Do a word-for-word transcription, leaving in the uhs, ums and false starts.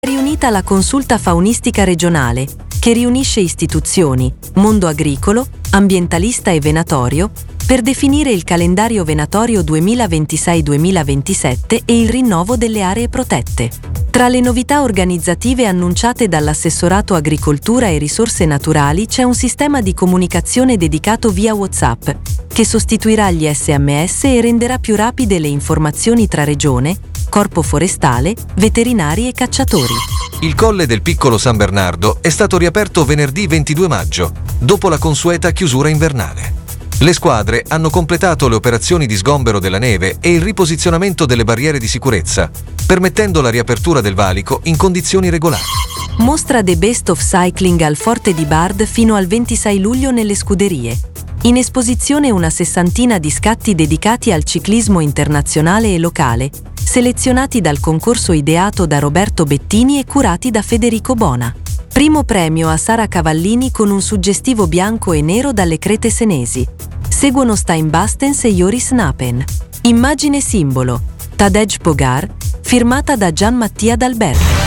Riunita la Consulta Faunistica Regionale, che riunisce istituzioni, mondo agricolo, ambientalista e venatorio, per definire il calendario venatorio duemilaventisei duemilaventisette e il rinnovo delle aree protette. Tra le novità organizzative annunciate dall'Assessorato Agricoltura e Risorse Naturali c'è un sistema di comunicazione dedicato via WhatsApp, che sostituirà gli S M S e renderà più rapide le informazioni tra regione, corpo forestale, veterinari e cacciatori. Il Colle del Piccolo San Bernardo è stato riaperto venerdì ventidue maggio, dopo la consueta chiusura invernale. Le squadre hanno completato le operazioni di sgombero della neve e il riposizionamento delle barriere di sicurezza, permettendo la riapertura del valico in condizioni regolari. Mostra The Best of Cycling al Forte di Bard fino al ventisei luglio nelle scuderie. In esposizione una sessantina di scatti dedicati al ciclismo internazionale e locale, selezionati dal concorso ideato da Roberto Bettini e curati da Federico Bona. Primo premio a Sara Cavallini con un suggestivo bianco e nero dalle crete senesi. Seguono Stein Bastens e Joris Napen. Immagine simbolo, Tadej Pogar, firmata da Gian Mattia D'Alberto.